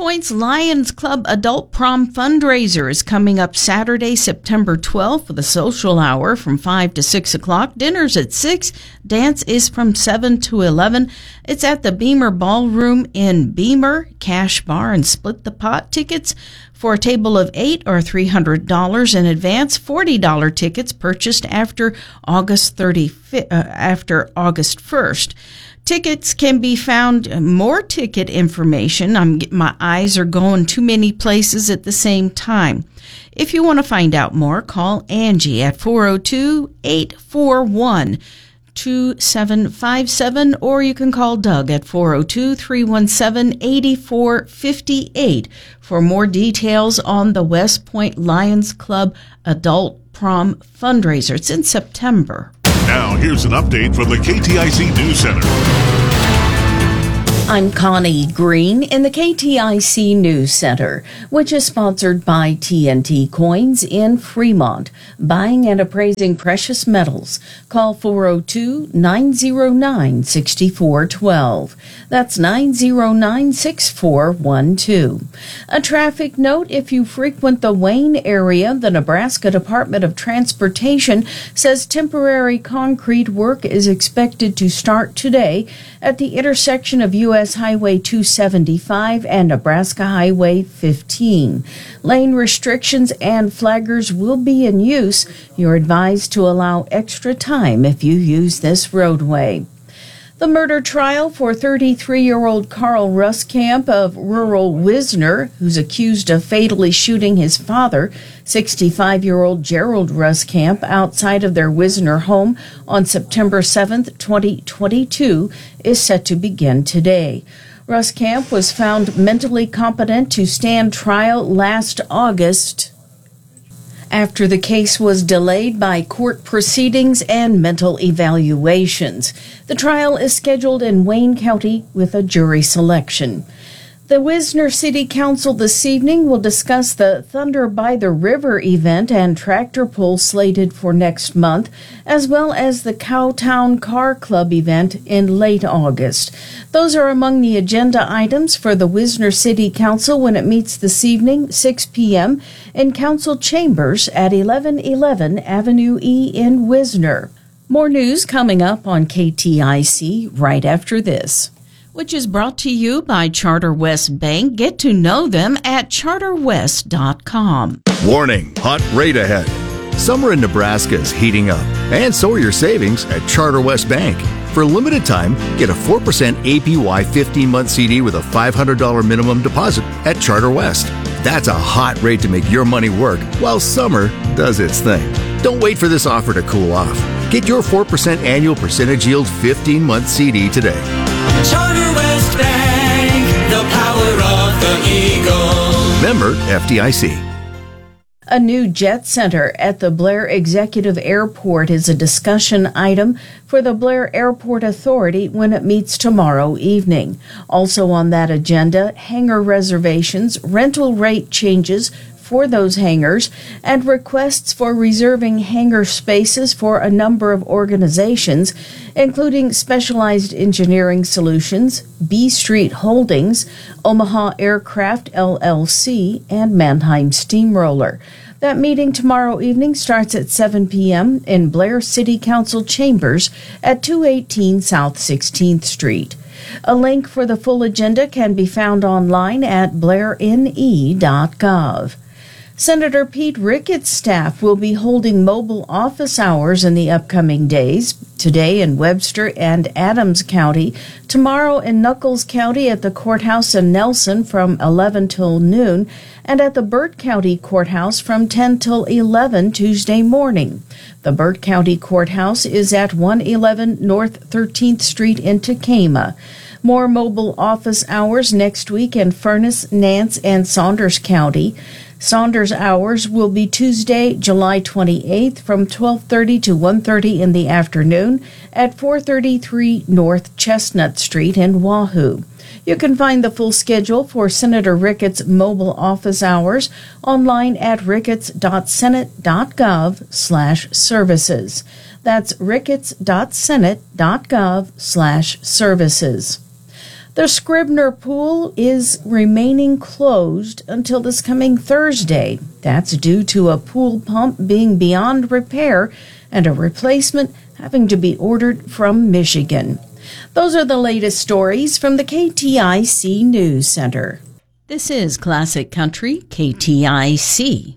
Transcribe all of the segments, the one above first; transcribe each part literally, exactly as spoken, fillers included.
Points Lions Club Adult Prom Fundraiser is coming up Saturday, September twelfth with a social hour from five to six o'clock. Dinner's at six. Dance is from seven to eleven. It's at the Beamer Ballroom in Beamer. Cash bar and split the pot. Tickets for a table of eight are three hundred dollars in advance. forty dollars tickets purchased after August thirty-fifth, uh, after August first. Tickets can be found, more ticket information. I'm, my eyes are going too many places at the same time. If you want to find out more, call Angie at four oh two, eight four one, two seven five seven, or you can call Doug at four oh two, three one seven, eight four five eight for more details on the West Point Lions Club Adult Prom Fundraiser. It's in September. Now, here's an update from the K T I C News Center. I'm Connie Green in the K T I C News Center, which is sponsored by T N T Coins in Fremont. Buying and appraising precious metals. Call four oh two, nine oh nine, six four one two. That's nine oh nine, six four one two. A traffic note: if you frequent the Wayne area, the Nebraska Department of Transportation says temporary concrete work is expected to start today at the intersection of U S Highway two seventy-five and Nebraska Highway fifteen. Lane restrictions and flaggers will be in use. You're advised to allow extra time if you use this roadway. The murder trial for thirty-three-year-old Carl Ruskamp of rural Wisner, who's accused of fatally shooting his father, sixty-five-year-old Gerald Ruskamp, outside of their Wisner home on September seventh, twenty twenty-two, is set to begin today. Ruskamp was found mentally competent to stand trial last August after the case was delayed by court proceedings and mental evaluations. The trial is scheduled in Wayne County with a jury selection. The Wisner City Council this evening will discuss the Thunder by the River event and tractor pull slated for next month, as well as the Cowtown Car Club event in late August. Those are among the agenda items for the Wisner City Council when it meets this evening, six p.m., in Council Chambers at eleven eleven Avenue E in Wisner. More news coming up on K T I C right after this, which is brought to you by Charter West Bank. Get to know them at charter west dot com. Warning, hot rate ahead. Summer in Nebraska is heating up, and so are your savings at Charter West Bank. For a limited time, get a four percent A P Y fifteen-month C D with a five hundred dollars minimum deposit at Charter West. That's a hot rate to make your money work while summer does its thing. Don't wait for this offer to cool off. Get your four percent annual percentage yield fifteen-month C D today. Charter West Bank, the power of the Eagle. Member F D I C. A new jet center at the Blair Executive Airport is a discussion item for the Blair Airport Authority when it meets tomorrow evening. Also on that agenda, hangar reservations, rental rate changes for those hangars, and requests for reserving hangar spaces for a number of organizations, including Specialized Engineering Solutions, B Street Holdings, Omaha Aircraft L L C, and Mannheim Steamroller. That meeting tomorrow evening starts at seven p.m. in Blair City Council Chambers at two eighteen South sixteenth Street. A link for the full agenda can be found online at blair n e dot gov. Senator Pete Ricketts' staff will be holding mobile office hours in the upcoming days, today in Webster and Adams County, tomorrow in Nuckolls County at the courthouse in Nelson from eleven till noon, and at the Burt County Courthouse from ten till eleven Tuesday morning. The Burt County Courthouse is at one eleven North thirteenth Street in Tacoma. More mobile office hours next week in Furnace, Nance, and Saunders County. Saunders hours will be Tuesday, July twenty-eighth from twelve thirty to one thirty in the afternoon at four thirty-three North Chestnut Street in Wahoo. You can find the full schedule for Senator Ricketts' mobile office hours online at ricketts dot senate dot gov slash services. That's ricketts dot senate dot gov slash services. The Scribner Pool is remaining closed until this coming Thursday. That's due to a pool pump being beyond repair and a replacement having to be ordered from Michigan. Those are the latest stories from the K T I C News Center. This is Classic Country, K T I C.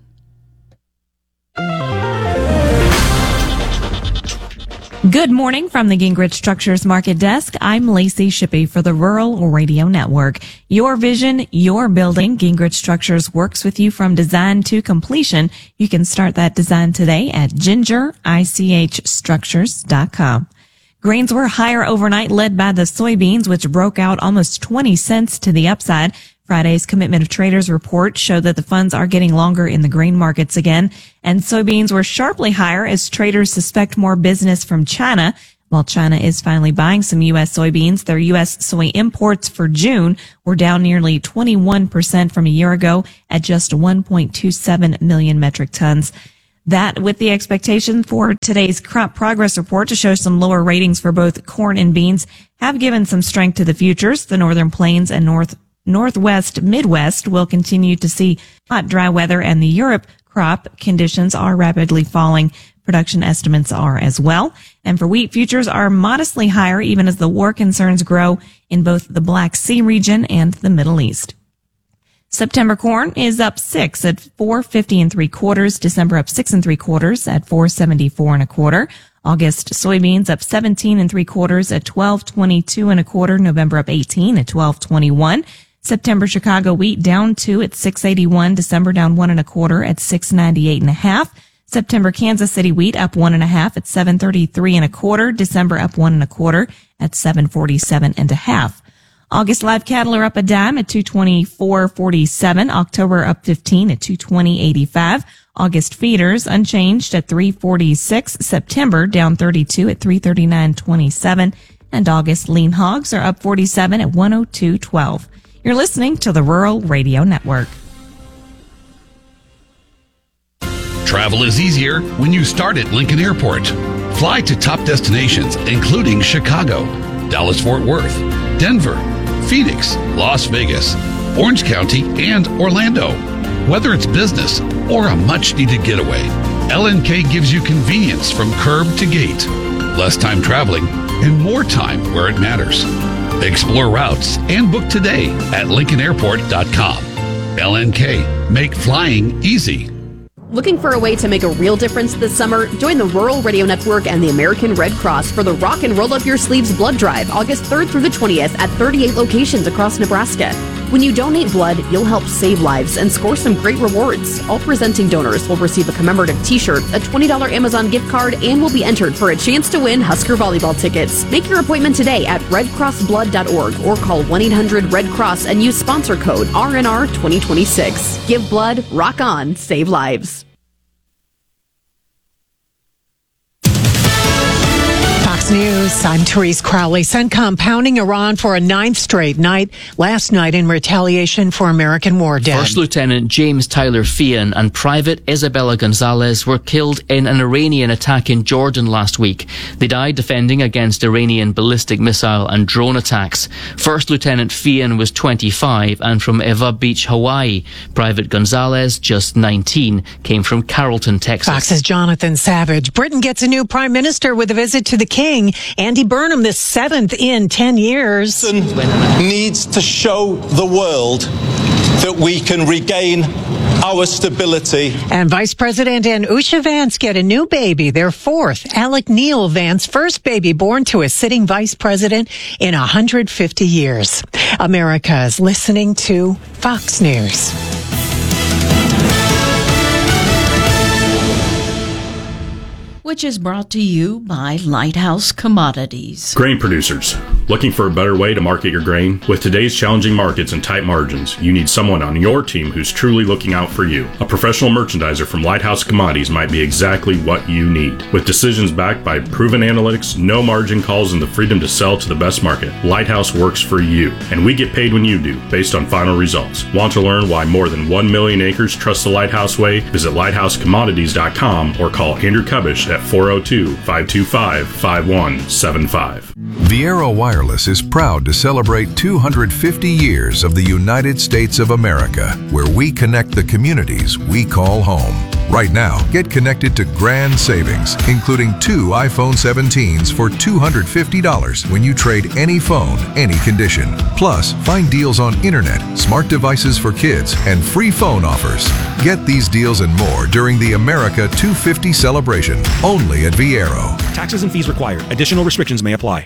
Good morning from the Gingrich Structures Market Desk. I'm Lacey Shippey for the Rural Radio Network. Your vision, your building. Gingrich Structures works with you from design to completion. You can start that design today at ginger ich structures dot com. Grains were higher overnight, led by the soybeans, which broke out almost twenty cents to the upside. Friday's Commitment of Traders report showed that the funds are getting longer in the grain markets again, and soybeans were sharply higher as traders suspect more business from China. While China is finally buying some U S soybeans, their U S soy imports for June were down nearly twenty-one percent from a year ago at just one point two seven million metric tons. That with the expectation for today's crop progress report to show some lower ratings for both corn and beans have given some strength to the futures. The Northern Plains and North Northwest Midwest will continue to see hot, dry weather, and the Europe crop conditions are rapidly falling. Production estimates are as well. And for wheat, futures are modestly higher even as the war concerns grow in both the Black Sea region and the Middle East. September corn is up six at four fifty and three quarters. December up six and three quarters at four seventy-four and a quarter. August soybeans up seventeen and three quarters at twelve twenty-two and a quarter. November up eighteen at twelve twenty-one. September Chicago wheat down two at six eighty-one. December down one and a quarter at six ninety-eight and a half. September Kansas City wheat up one and a half at seven thirty-three and a quarter. December up one and a quarter at seven forty-seven and a half. August live cattle are up a dime at two twenty-four forty-seven. October up fifteen at two twenty eighty-five. August feeders unchanged at three forty-six. September down thirty-two at three thirty-nine twenty-seven. And August lean hogs are up forty-seven at one oh two twelve. You're listening to the Rural Radio Network. Travel is easier when you start at Lincoln Airport. Fly to top destinations, including Chicago, Dallas-Fort Worth, Denver, Phoenix, Las Vegas, Orange County, and Orlando. Whether it's business or a much-needed getaway, L N K gives you convenience from curb to gate, less time traveling, and more time where it matters. Explore routes and book today at lincoln airport dot com. L N K, make flying easy. Looking for a way to make a real difference this summer? Join the Rural Radio Network and the American Red Cross for the Rock and Roll Up Your Sleeves Blood Drive, August third through the twentieth at thirty-eight locations across Nebraska. When you donate blood, you'll help save lives and score some great rewards. All presenting donors will receive a commemorative t-shirt, a twenty dollars Amazon gift card, and will be entered for a chance to win Husker volleyball tickets. Make your appointment today at red cross blood dot org or call one eight hundred red cross and use sponsor code R N R twenty twenty-six. Give blood, rock on, save lives. Fox News, I'm Therese Crowley. CENTCOM pounding Iran for a ninth straight night, last night in retaliation for American war dead. First Lieutenant James Tyler Fian and Private Isabella Gonzalez were killed in an Iranian attack in Jordan last week. They died defending against Iranian ballistic missile and drone attacks. First Lieutenant Fian was twenty-five and from Eva Beach, Hawaii. Private Gonzalez, just nineteen, came from Carrollton, Texas. Fox's Jonathan Savage. Britain gets a new prime minister with a visit to the King. Andy Burnham, the seventh in ten years. Needs to show the world that we can regain our stability. And Vice President and Usha Vance get a new baby, their fourth. Alec Neil Vance, first baby born to a sitting vice president in one hundred fifty years. America is listening to Fox News. Which is brought to you by Lighthouse Commodities. Grain producers, looking for a better way to market your grain? With today's challenging markets and tight margins, you need someone on your team who's truly looking out for you. A professional merchandiser from Lighthouse Commodities might be exactly what you need. With decisions backed by proven analytics, no margin calls, and the freedom to sell to the best market, Lighthouse works for you. And we get paid when you do, based on final results. Want to learn why more than one million acres trust the Lighthouse way? Visit lighthouse commodities dot com or call Andrew Kubish at four oh two, five two five, five one seven five. Viero Wireless is proud to celebrate two hundred fifty years of the United States of America, where we connect the communities we call home. Right now, get connected to grand savings, including two iPhone seventeens for two hundred fifty dollars when you trade any phone, any condition. Plus, find deals on internet, smart devices for kids, and free phone offers. Get these deals and more during the America two fifty celebration, only at Viero. Taxes and fees required. Additional restrictions may apply.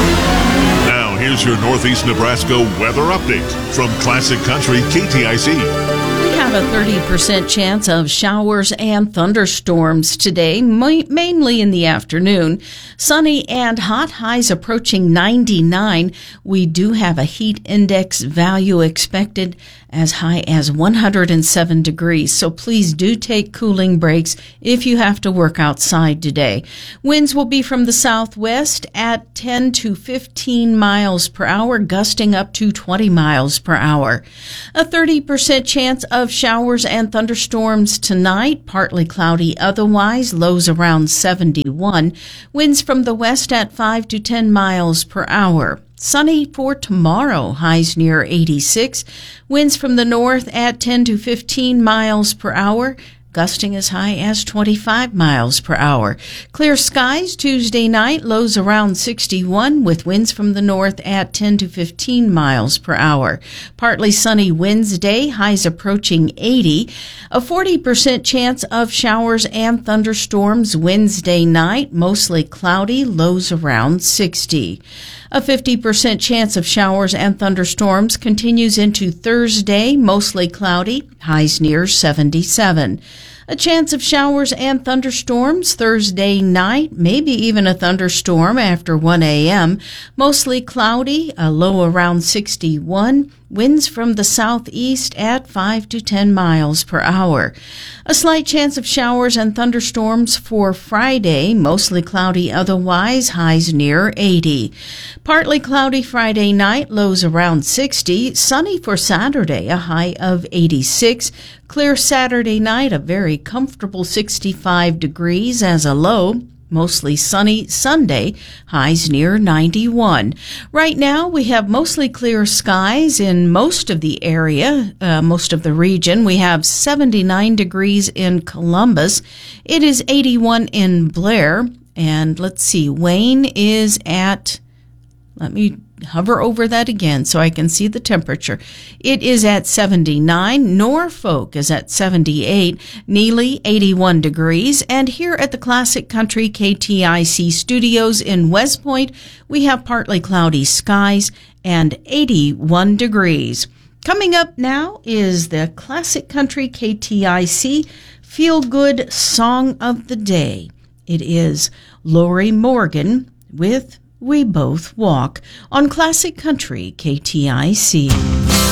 Now, here's your Northeast Nebraska weather update from Classic Country K T I C. We have a thirty percent chance of showers and thunderstorms today, mainly in the afternoon. Sunny and hot, highs approaching ninety-nine. We do have a heat index value expected as high as one hundred seven degrees. So please do take cooling breaks if you have to work outside today. Winds will be from the southwest at ten to fifteen miles per hour, gusting up to twenty miles per hour. A thirty percent chance of showers and thunderstorms tonight, partly cloudy otherwise, lows around seventy-one. Winds from the west at five to ten miles per hour. Sunny for tomorrow, highs near eighty-six. Winds from the north at ten to fifteen miles per hour, gusting as high as twenty-five miles per hour. Clear skies Tuesday night, lows around sixty-one, with winds from the north at ten to fifteen miles per hour. Partly sunny Wednesday, highs approaching eighty. A forty percent chance of showers and thunderstorms Wednesday night, mostly cloudy, lows around sixty. A fifty percent chance of showers and thunderstorms continues into Thursday, mostly cloudy, highs near seventy-seven. A chance of showers and thunderstorms Thursday night, maybe even a thunderstorm after one a.m. Mostly cloudy, a low around sixty-one. Winds from the southeast at five to ten miles per hour. A slight chance of showers and thunderstorms for Friday, mostly cloudy otherwise, highs near eighty. Partly cloudy Friday night, lows around sixty. Sunny for Saturday, a high of eighty-six. Clear Saturday night, a very comfortable sixty-five degrees as a low. Mostly sunny Sunday, highs near ninety-one. Right now, we have mostly clear skies in most of the area, uh, most of the region. We have seventy-nine degrees in Columbus. It is eighty-one in Blair. And let's see, Wayne is at, let me hover over that again so I can see the temperature. It is at seventy-nine. Norfolk is at seventy-eight. Neely, eighty-one degrees. And here at the Classic Country K T I C studios in West Point, we have partly cloudy skies and eighty-one degrees. Coming up now is the Classic Country K T I C Feel Good Song of the Day. It is Lori Morgan with We Both Walk on Classic Country K T I C.